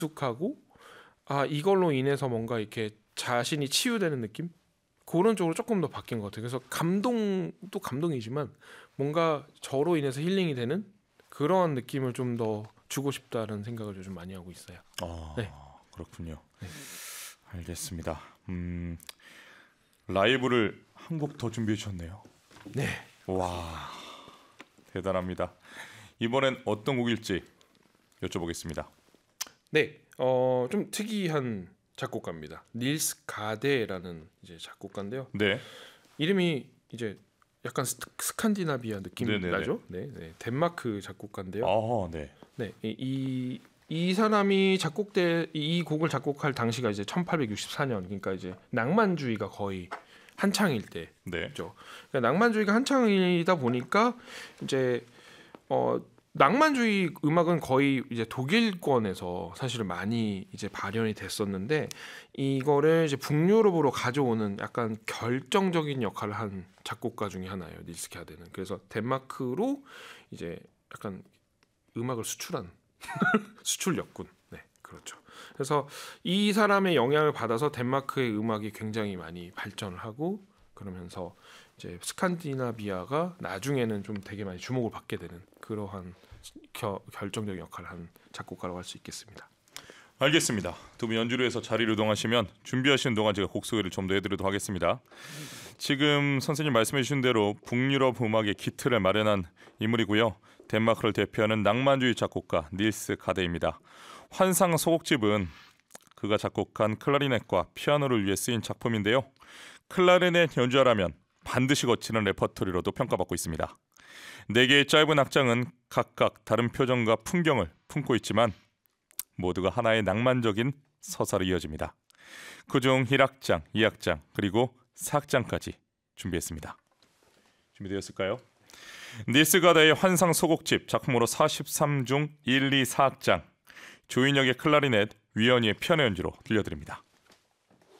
익숙하고 이걸로 인해서 뭔가 이렇게 자신이 치유되는 느낌? 그런 쪽으로 조금 더 바뀐 것 같아요. 그래서 감동도 감동이지만 뭔가 저로 인해서 힐링이 되는 그런 느낌을 좀 더 주고 싶다는 생각을 요즘 많이 하고 있어요. 네. 그렇군요. 네. 알겠습니다. 라이브를 한 곡 더 준비해 주셨네요. 네. 와, 대단합니다. 이번엔 어떤 곡일지 여쭤보겠습니다. 네. 좀 특이한 작곡가입니다. 닐스 가데라는 이제 작곡가인데요. 네. 이름이 이제 약간 스칸디나비아 느낌 네네네. 나죠? 네, 네. 덴마크 작곡가인데요. 네. 네, 이 사람이 이 곡을 작곡할 당시가 이제 1864년, 그러니까 이제 낭만주의가 거의 한창일 때죠. 네. 그러니까 낭만주의가 한창이다 보니까 이제 낭만주의 음악은 거의 이제 독일권에서 사실은 많이 이제 발현이 됐었는데 이거를 이제 북유럽으로 가져오는 약간 결정적인 역할을 한 작곡가 중에 하나예요, 닐스 가데는. 그래서 덴마크로 이제 약간 음악을 수출한 수출력군. 네, 그렇죠. 그래서 이 사람의 영향을 받아서 덴마크의 음악이 굉장히 많이 발전을 하고 그러면서 이제 스칸디나비아가 나중에는 좀 되게 많이 주목을 받게 되는 그러한 결정적인 역할을 한 작곡가라고 할 수 있겠습니다. 알겠습니다. 두 분 연주를 해서 자리를 이동하시면 준비하시는 동안 제가 곡 소개를 좀 더 해드리도록 하겠습니다. 지금 선생님 말씀해 주신 대로 북유럽 음악의 기틀을 마련한 인물이고요. 덴마크를 대표하는 낭만주의 작곡가 닐스 가데입니다. 환상 소곡집은 그가 작곡한 클라리넷과 피아노를 위해 쓰인 작품인데요. 클라리넷 연주자라면 반드시 거치는 레퍼토리로도 평가받고 있습니다. 4개의 짧은 악장은 각각 다른 표정과 풍경을 품고 있지만 모두가 하나의 낭만적인 서사로 이어집니다. 그중 1악장, 2악장, 그리고 4악장까지 준비했습니다. 준비되었을까요? 닐스 가데의 환상 소곡집 작품으로 43중 1, 2, 4악장 조인혁의 클라리넷, 위원희의 피아노 연주로 들려드립니다.